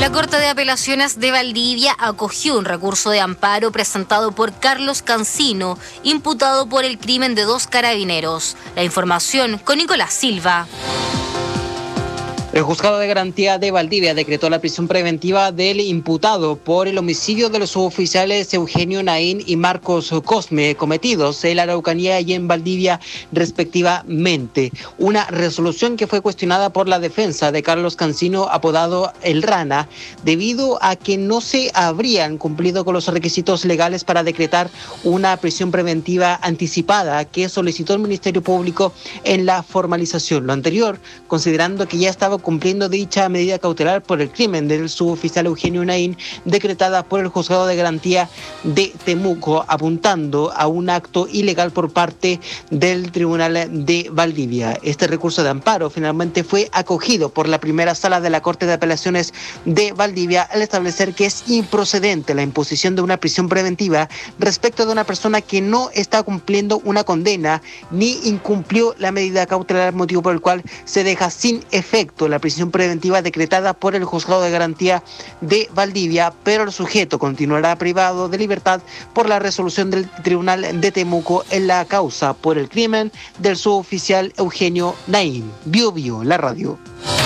La Corte de Apelaciones de Valdivia acogió un recurso de amparo presentado por Carlos Cancino, imputado por el crimen de 2 carabineros. La información con Nicolás Silva. El Juzgado de Garantía de Valdivia decretó la prisión preventiva del imputado por el homicidio de los suboficiales Eugenio Naín y Marcos Cosme, cometidos en la Araucanía y en Valdivia respectivamente. Una resolución que fue cuestionada por la defensa de Carlos Cancino, apodado El Rana, debido a que no se habrían cumplido con los requisitos legales para decretar una prisión preventiva anticipada que solicitó el Ministerio Público en la formalización. Lo anterior, considerando que ya estaba cumpliendo dicha medida cautelar por el crimen del suboficial Eugenio Naín, decretada por el Juzgado de Garantía de Temuco, apuntando a un acto ilegal por parte del Tribunal de Valdivia. Este recurso de amparo finalmente fue acogido por la primera sala de la Corte de Apelaciones de Valdivia al establecer que es improcedente la imposición de una prisión preventiva respecto de una persona que no está cumpliendo una condena ni incumplió la medida cautelar, motivo por el cual se deja sin efecto la prisión preventiva decretada por el Juzgado de Garantía de Valdivia, pero el sujeto continuará privado de libertad por la resolución del Tribunal de Temuco en la causa por el crimen del suboficial Eugenio Naín. Bio, la radio.